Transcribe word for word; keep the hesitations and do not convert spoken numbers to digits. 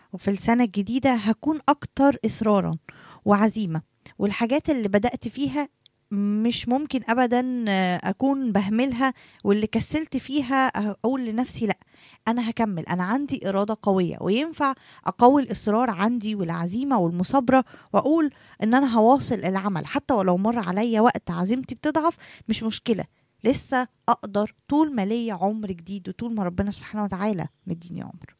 وفي السنة الجديدة هكون أكتر إصرارا وعزيمة، والحاجات اللي بدأت فيها مش ممكن أبدا آه، أكون بهملها، واللي كسلت فيها أقول لنفسي لأ، أنا هكمل، أنا عندي إرادة قوية وينفع أقوي الإصرار عندي والعزيمة والمصابرة، وأقول إن أنا هواصل العمل حتى ولو مر عليا وقت عزيمتي بتضعف. مش مشكلة، لسه أقدر طول ما ليا عمر جديد وطول ما ربنا سبحانه وتعالى مديني عمر.